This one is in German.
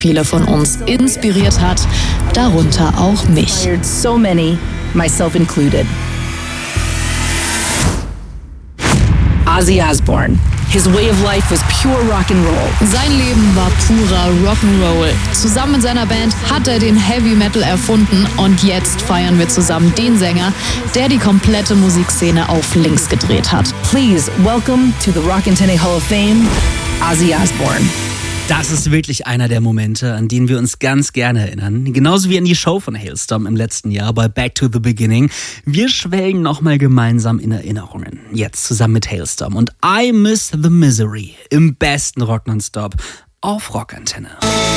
viele von uns inspiriert hat, darunter auch mich. So many, myself included. Ozzy Osbourne. His way of life was pure rock and roll. Sein Leben war purer Rock'n'Roll. Zusammen mit seiner Band hat er den Heavy Metal erfunden und jetzt feiern wir zusammen den Sänger, der die komplette Musikszene auf links gedreht hat. Please welcome to the Rock Antenne Hall of Fame, Ozzy Osbourne. Das ist wirklich einer der Momente, an denen wir uns ganz gerne erinnern. Genauso wie an die Show von Halestorm im letzten Jahr bei Back to the Beginning. Wir schwelgen nochmal gemeinsam in Erinnerungen. Jetzt zusammen mit Halestorm und I Miss the Misery im besten Rock Nonstop auf Rock Antenne.